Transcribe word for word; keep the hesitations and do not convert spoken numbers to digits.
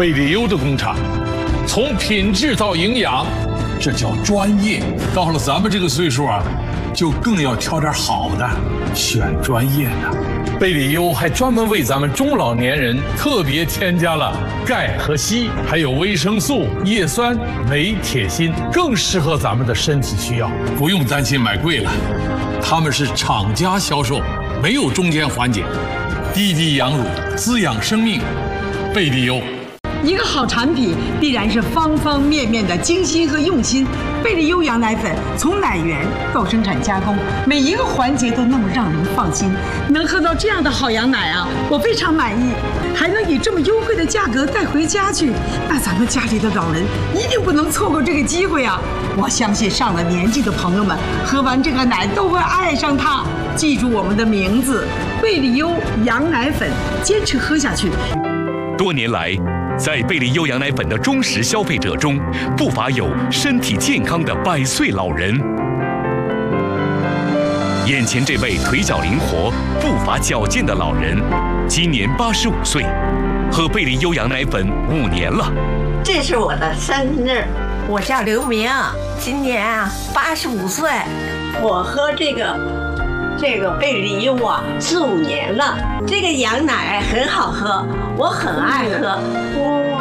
贝利优的工厂，从品质到营养，这叫专业。到了咱们这个岁数啊，就更要挑点好的，选专业的。贝利优还专门为咱们中老年人特别添加了钙和硒，还有维生素、叶酸、镁、铁、锌，更适合咱们的身体需要，不用担心买贵了。他们是厂家销售，没有中间环节，滴滴养乳，滋养生命。贝利优。 一个好产品必然是方方面面的精心和用心。贝利优羊奶粉从奶源到生产加工，每一个环节都那么让人放心。能喝到这样的好羊奶啊，我非常满意。还能以这么优惠的价格带回家去，那咱们家里的老人一定不能错过这个机会啊！我相信上了年纪的朋友们喝完这个奶都会爱上它。记住我们的名字，贝利优羊奶粉，坚持喝下去。 多年来，在贝利优羊奶粉的忠实消费者中，不乏有身体健康的百岁老人。眼前这位腿脚灵活、步伐矫健的老人，今年八十五岁，喝贝利优羊奶粉五年了。 这是我的生日， 我叫刘明，今年啊八十五岁。 我喝这个这个贝利优啊四五年了，这个羊奶很好喝，我很爱喝。